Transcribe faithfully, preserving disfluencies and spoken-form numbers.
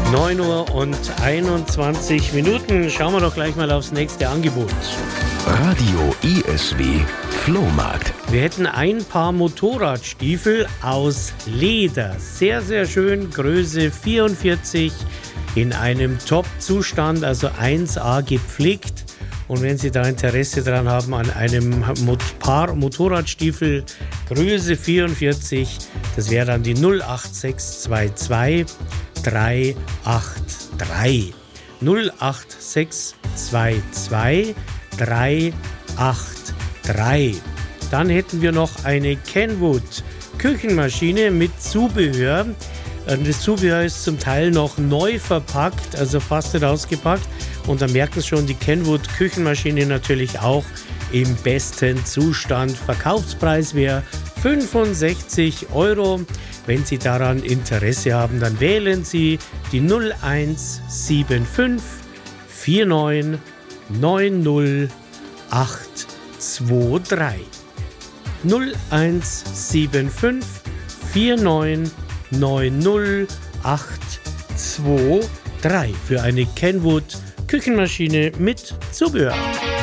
neun Uhr und einundzwanzig Minuten. Schauen wir doch gleich mal aufs nächste Angebot. Radio I S W Flohmarkt. Wir hätten ein Paar Motorradstiefel aus Leder. Sehr, sehr schön. Größe vierundvierzig in einem Top-Zustand, also eins A gepflegt. Und wenn Sie da Interesse dran haben an einem Paar Motorradstiefel, Größe vierundvierzig, das wäre dann die null acht sechs zwei zwei drei acht drei. null acht sechs zwei zwei drei acht drei. Dann hätten wir noch eine Kenwood Küchenmaschine mit Zubehör. Das Zubehör ist zum Teil noch neu verpackt, also fast nicht ausgepackt. Und da merken Sie schon, die Kenwood Küchenmaschine natürlich auch im besten Zustand. Verkaufspreis wäre fünfundsechzig Euro. Wenn Sie daran Interesse haben, dann wählen Sie die null eins sieben fünf vier neun neun null acht zwei drei. null eins sieben fünf vier neun neun null acht zwei drei für eine Kenwood Küchenmaschine mit Zubehör.